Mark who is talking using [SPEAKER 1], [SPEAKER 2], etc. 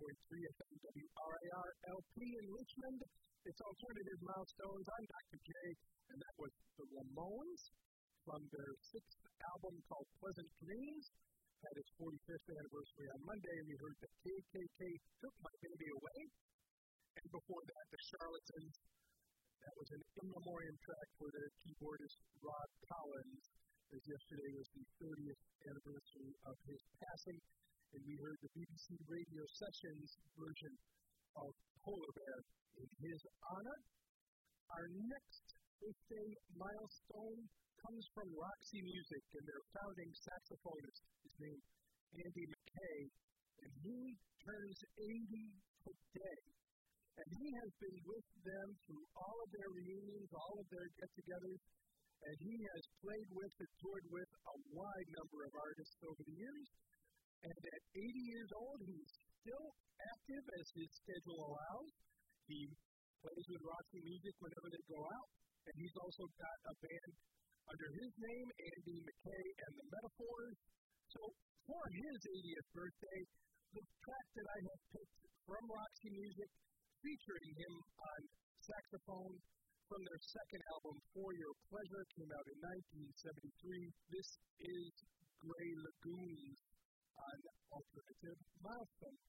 [SPEAKER 1] FM WRIR LP in Richmond. It's Alternative Milestones. I'm Dr. J, and that was the Ramones from their sixth album called Pleasant Dreams. Had its 45th anniversary on Monday, and you heard that KKK Took My Baby Away. And before that, the Charlatans. That was an in memoriam track for their keyboardist Rod Collins, as yesterday was the 30th anniversary of his passing. And we heard the BBC Radio Sessions version of Polar Bear in his honor. Our next birthday milestone comes from Roxy Music and their founding saxophonist. His name Andy McKay, and he turns 80 today. And he has been with them through all of their reunions, all of their get-togethers, and he has played with and toured with a wide number of artists over the years. And at 80 years old, he's still active as his schedule allows. He plays with Roxy Music whenever they go out, and he's also got a band under his name, Andy McKay and the Metaphors. So for his 80th birthday, the track that I have picked from Roxy Music, featuring him on saxophone from their second album, For Your Pleasure, came out in 1973. This is Grey Lagoons on Alternative Milestone.